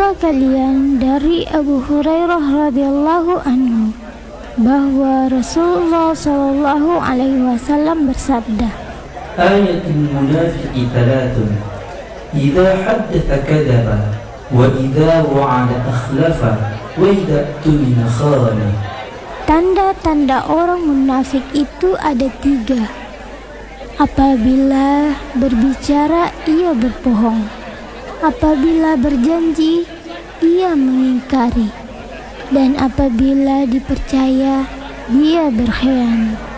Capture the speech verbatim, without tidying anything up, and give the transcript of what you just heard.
Tahukah kalian dari Abu Hurairah radhiyallahu anhu bahwa Rasulullah Shallallahu alaihi wasallam bersabda, Ayatul munafiqi thalathun, idza haddatha kadzaba, wa idza wa'ada akhlafa, wa idza tumina khana. Tanda-tanda orang munafik itu ada tiga. Apabila berbicara, ia berbohong. Apabila berjanji, ia mengingkari. Dan apabila dipercaya, dia berkhianat.